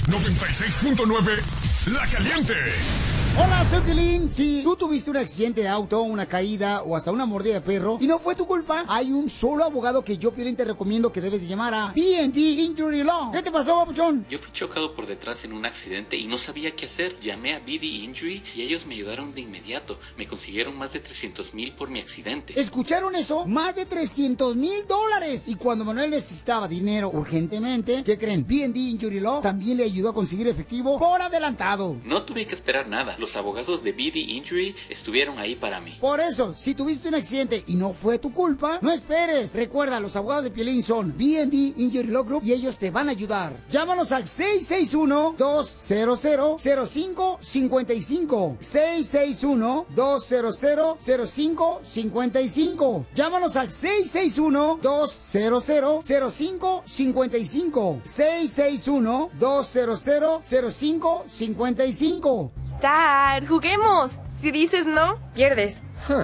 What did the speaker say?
96.9 La Caliente. Hola, soy Piolín. Si tú tuviste un accidente de auto, una caída o hasta una mordida de perro y no fue tu culpa, hay un solo abogado que yo, Piolín, te recomiendo que debes de llamar a B&D Injury Law. ¿Qué te pasó, papuchón? Yo fui chocado por detrás en un accidente y no sabía qué hacer. Llamé a B&D Injury y ellos me ayudaron de inmediato. Me consiguieron más de $300,000 por mi accidente. ¿Escucharon eso? Más de $300,000. Y cuando Manuel necesitaba dinero urgentemente, ¿qué creen? B&D Injury Law también le ayudó a conseguir efectivo por adelantado. No tuve que esperar nada. Los abogados de B&D Injury estuvieron ahí para mí. Por eso, si tuviste un accidente y no fue tu culpa, no esperes. Recuerda, los abogados de Piolín son B&D Injury Law Group y ellos te van a ayudar. Llámanos al 661-200-0555. 661-200-0555. Llámanos al 661-200-0555. 661-200-0555. Dad, juguemos. Si dices no, pierdes.